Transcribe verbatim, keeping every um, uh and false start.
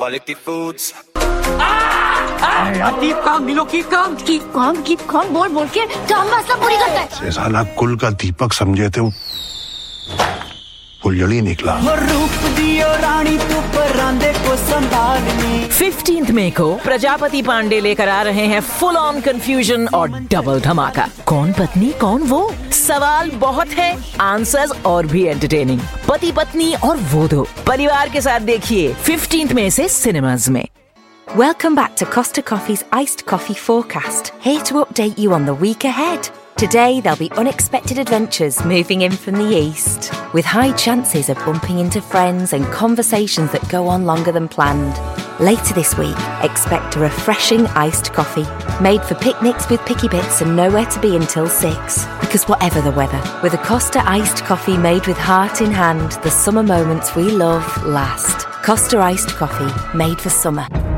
quality foods. keep calm, Milo, keep calm. Keep calm, keep calm. बोल बोल के काम मसला पूरी करता है. से साला कुल का दीपक समझे थे वो फुलझड़ी निकला. फिफ्टींथ मई को प्रजापति पांडे लेकर आ रहे हैं फुल ऑन कंफ्यूजन और डबल धमाका. कौन पत्नी कौन वो? सवाल बहुत है, आंसर्स और भी एंटरटेनिंग. पति पत्नी और वो दो. परिवार के साथ देखिए फिफ्टींथ मई से सिनेमाज में. Welcome back to Costa Coffee's Iced Coffee Forecast, here to update you on the week ahead. Today, there'll be unexpected adventures moving in from the east, with high chances of bumping into friends and conversations that go on longer than planned. Later this week, expect a refreshing iced coffee, made for picnics with picky bits and nowhere to be until six. Because whatever the weather, with a Costa iced coffee made with heart in hand, the summer moments we love last. Costa iced coffee, made for summer.